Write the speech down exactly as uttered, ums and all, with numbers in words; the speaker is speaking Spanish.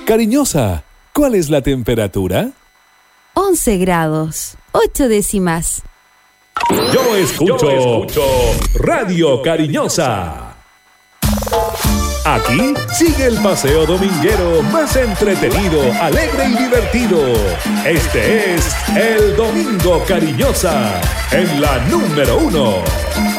Cariñosa, ¿cuál es la temperatura? once grados, ocho décimas. Yo escucho, Yo escucho Radio Cariñosa. Aquí sigue el paseo dominguero más entretenido, alegre y divertido. Este es El Domingo Cariñosa, en la número uno.